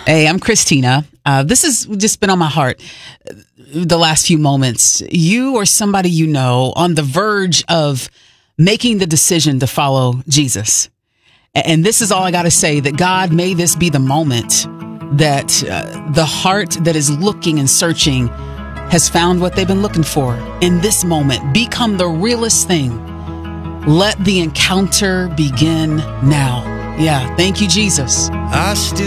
Hey, I'm Christina. This has just been on my heart the last few moments. You or somebody you know on the verge of making the decision to follow Jesus. And this is all I got to say, that God, may this be the moment that the heart that is looking and searching has found what they've been looking for. In this moment, become the realest thing. Let the encounter begin now. Yeah, thank you, Jesus. I still